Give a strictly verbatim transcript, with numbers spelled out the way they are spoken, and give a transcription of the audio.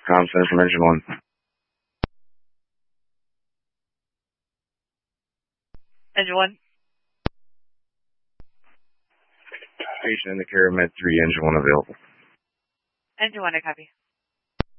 Com center from engine one. Engine one. Patient in the care of Med three, engine one available. Engine one, I copy.